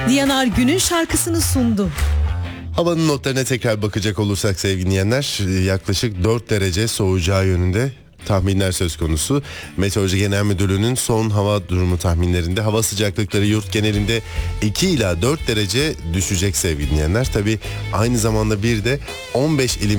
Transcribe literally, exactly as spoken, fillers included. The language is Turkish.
Diyanar günün şarkısını sundu. Havanın notlarına tekrar bakacak olursak sevgili dinleyenler, yaklaşık dört derece soğuyacağı yönünde tahminler söz konusu. Meteoroloji Genel Müdürlüğü'nün son hava durumu tahminlerinde hava sıcaklıkları yurt genelinde iki ila dört derece düşecek sevgili dinleyenler. Tabi aynı zamanda bir de on beş ilim